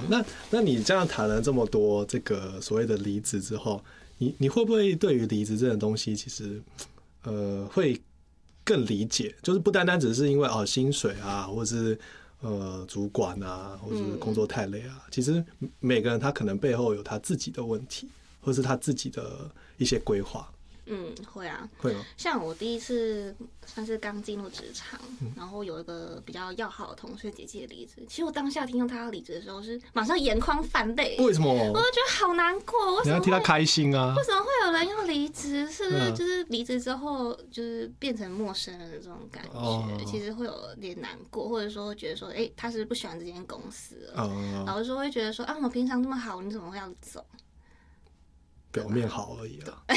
那你这样谈了这么多这个所谓的离职之后，你会不会对于离职这种东西，其实会更理解？就是不单单只是因为薪水啊，或者是主管啊，或者是工作太累啊，其实每个人他可能背后有他自己的问题，或是他自己的一些规划。 会啊， 会吗？ 像我第一次算是刚进入职场，然后有一个比较要好的同学姐姐离职，其实我当下听到她离职的时候，是马上眼眶泛泪。 为什么？我就觉得好难过。 你要替她开心啊！ 为什么会有人要离职？是不是就是离职之后就是变成陌生人的这种感觉？其实会有点难过，或者说觉得说，他是不喜欢这间公司了。老实说会觉得说，我平常这么好，你怎么会要走？ 表面好而已啊，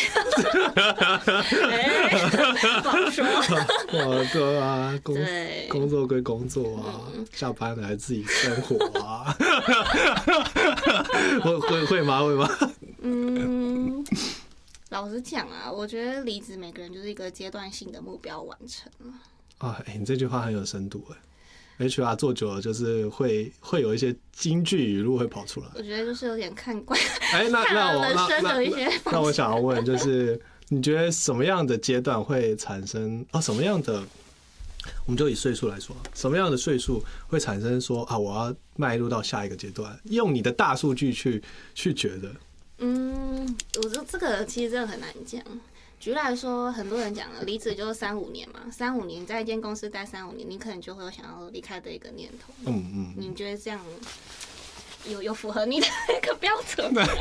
不好说。 对啊，工作归工作啊，下班了还自己生活啊，会吗？会吗？ 老实讲啊，我觉得离职每个人就是一个阶段性的目标完成了。 你这句话很有深度HR 做久了，就是会有一些金句语录会跑出来。 我觉得就是有点看惯， 那人生的一些方向。 那我想要问，就是你觉得什么样的阶段会产生什么样的？我们就以岁数来说，什么样的岁数会产生说我要迈入到下一个阶段？用你的大数据去觉得。 我说这个其实真的很难讲。举例来说，很多人讲了离职就是3-5年嘛，3-5年在一间公司待3-5年，你可能就会有想要离开的一个念头。你觉得这样有符合你的一个标准吗？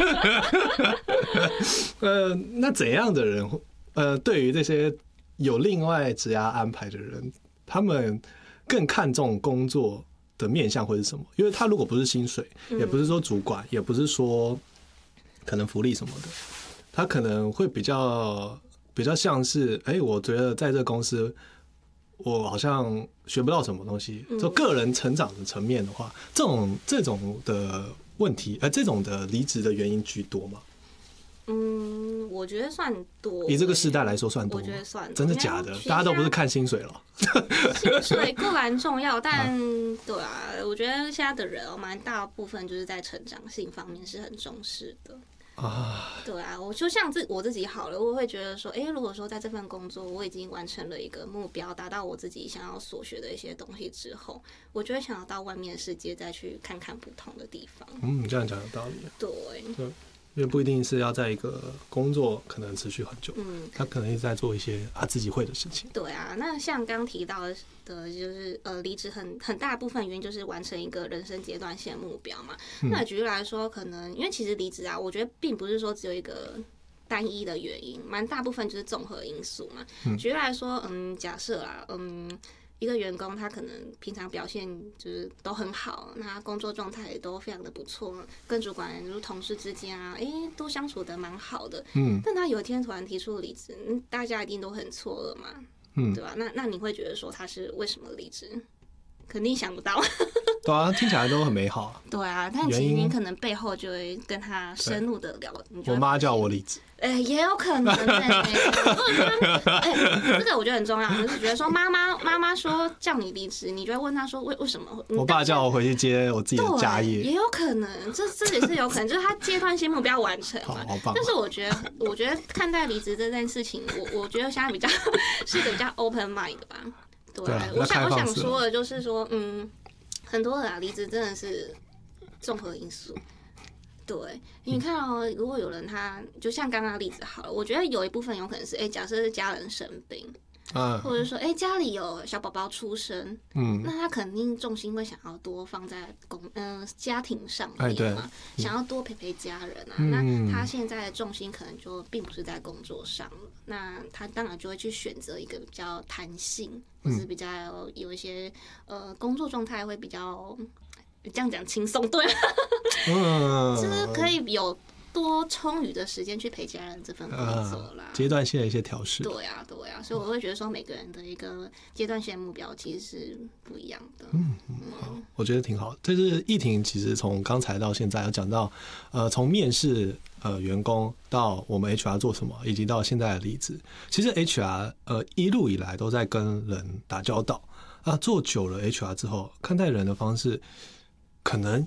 那怎样的人对于这些有另外职涯安排的人，他们更看重工作的面向会是什么？因为他如果不是薪水，也不是说主管，也不是说可能福利什么的，他可能会比较像是，我觉得在这公司，我好像学不到什么东西。就个人成长的层面的话，这种的问题，这种的离职的原因居多吗？ 我觉得算多。 以这个世代来说算多吗？ 我觉得算多。 真的假的？大家都不是看薪水了。 薪水固然重要，但对啊，我觉得现在的人蛮大部分就是在成长性方面是很重视的。对啊，我就像我自己好了，我会觉得说，如果说在这份工作我已经完成了一个目标，达到我自己想要所学的一些东西之后，我就会想要到外面的世界再去看看不同的地方。 这样讲有道理。 对， 因为不一定是要在一个工作可能持续很久，他可能一直在做一些他自己会的事情。 对啊，那像刚提到的，就是离职很大部分原因就是完成一个人生阶段性的目标嘛。那举例来说，可能因为其实离职啊，我觉得并不是说只有一个单一的原因，蛮大部分就是综合因素嘛。举例来说，假设啊，一个员工他可能平常表现就是都很好，那他工作状态也都非常的不错，跟主管、同事之间啊，都相处的蛮好的。但他有一天突然提出离职，大家一定都很错愕嘛，对吧？那你会觉得说他是为什么离职？肯定想不到。 对啊，听起来都很美好。 对啊，但其实你可能背后就会跟他深入的聊。 我妈叫我离职。 也有可能。这个我觉得很重要，就是觉得说妈妈说叫你离职，你就会问她说为什么？ 我爸叫我回去接我自己的家业， 也有可能，这也是有可能，就是他阶段性目标完成嘛。 好棒。 但是我觉得看待离职这件事情，我觉得现在是一个比较 open mind 的吧。对，我想说的就是说，很多人离职真的是综合因素。对，你看如果有人他就像刚刚的例子好了，我觉得有一部分有可能是，假设是家人生病，或者说家里有小宝宝出生，那他肯定重心会想要多放在家庭上面嘛，想要多陪家人啊。那他现在的重心可能就并不是在工作上了，那他当然就会去选择一个比较弹性，或是比较有一些工作状态会比较。这样讲轻松，对，就是可以有多充裕的时间去陪家人这份工作啦。 阶段性的一些调试。 对啊，所以我会觉得说每个人的一个阶段性的目标其实是不一样的。 好，我觉得挺好。这是奕婷其实从刚才到现在有讲到，从面试员工到我们 HR 做什么，以及到现在的离职，其实 HR 一路以来都在跟人打交道。做久了 HR 之后，看待人的方式可能